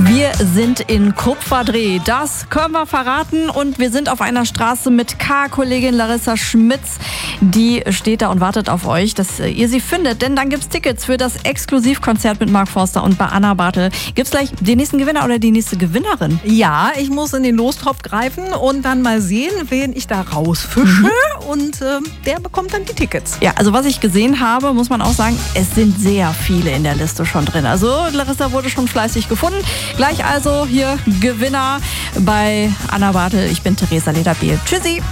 Wir sind in Kupferdreh, das können wir verraten, und wir sind auf einer Straße mit K-Kollegin Larissa Schmitz. Die steht da und wartet auf euch, dass ihr sie findet, denn dann gibt's Tickets für das Exklusivkonzert mit Mark Forster und bei Anna Bartel. Gibt's gleich den nächsten Gewinner oder die nächste Gewinnerin? Ja, ich muss in den Lostopf greifen und dann mal sehen, wen ich da rausfische und der bekommt dann die Tickets. Ja, also was ich gesehen habe, muss man auch sagen, es sind sehr viele in der Liste schon drin. Also Larissa wurde schon fleißig gefunden. Gleich also hier Gewinner bei Anna Bartel. Ich bin Theresa Lederbiel. Tschüssi!